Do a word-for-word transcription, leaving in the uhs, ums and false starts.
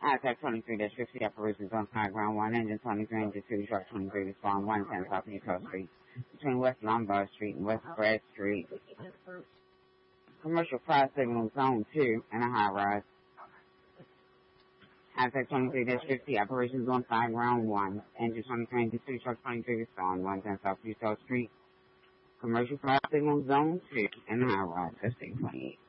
Contact twenty-three fifty operations on High Ground one, engine twenty-three, engine two, truck twenty-three, respond one ten South Newcastle Street, between West Lombard Street and West Brad Street. Commercial fire signal zone two and a high rise. Contact twenty-three fifty operations on High Ground one, engine twenty-three, engine two, truck twenty-three, respond one ten South Newcastle Street. Commercial fire signal zone two and a high rise, fifteen twenty-eight.